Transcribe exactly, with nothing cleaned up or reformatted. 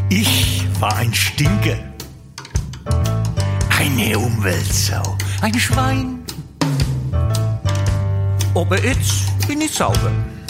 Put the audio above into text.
Ich war ein Stinker. Eine Umweltsau. Ein Schwein. Aber jetzt bin ich sauber.